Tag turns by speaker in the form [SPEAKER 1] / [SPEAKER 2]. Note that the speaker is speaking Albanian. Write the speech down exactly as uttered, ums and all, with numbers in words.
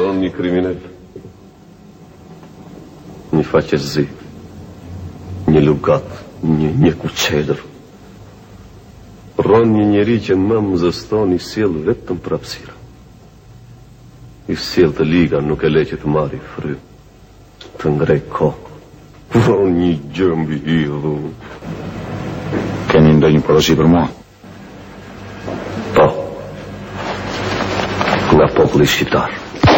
[SPEAKER 1] ogni criminale. Не face zi, не lugat, не, не cuceder. Ron не речен мам за сто ни сел в этом прапсира. И сел та лига, ну калечет мари фры. Тангрей ко. Вон не джамби илу.
[SPEAKER 2] Che non dai imporosi per me?
[SPEAKER 1] Pa. La publicitar.